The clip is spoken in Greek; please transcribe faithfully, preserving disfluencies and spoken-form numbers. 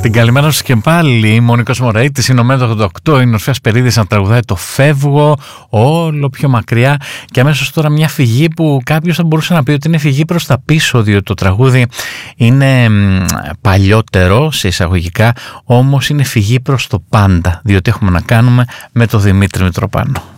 Την καλημέρα σας και πάλι. Μονικός Μωραΐτης, είναι ο Μέτρο ογδόντα οκτώ, είναι ο Ορφέας Περίδης να τραγουδάει το «Φεύγω» όλο πιο μακριά, και αμέσως τώρα μια φυγή που κάποιος θα μπορούσε να πει ότι είναι φυγή προς τα πίσω, διότι το τραγούδι είναι παλιότερο σε εισαγωγικά, όμως είναι φυγή προς το πάντα, διότι έχουμε να κάνουμε με τον Δημήτρη Μητροπάνο.